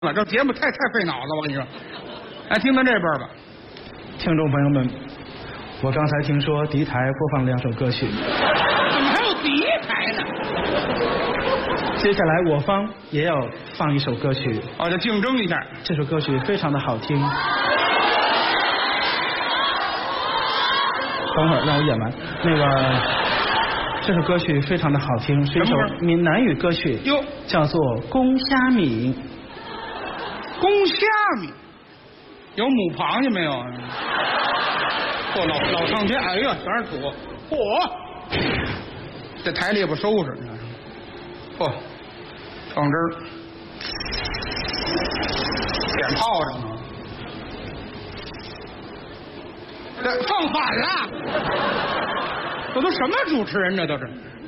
这节目太费脑子，我跟你说。来，听听这边吧。 听众朋友们，我刚才听说敌台播放了2首歌曲， 怎么还有敌台呢？ 接下来我方也要放一首歌曲， 就竞争一下。 这首歌曲非常的好听。等会儿让我演完。这首歌曲非常的好听，是一首闽南语歌曲，叫做《公虾米》。 公虾米有母螃蟹没有？老唱片，哎呀，全是土。这台里也不收拾，你看。放汁儿，点炮仗呢。这放反了，这都什么主持人？这都是。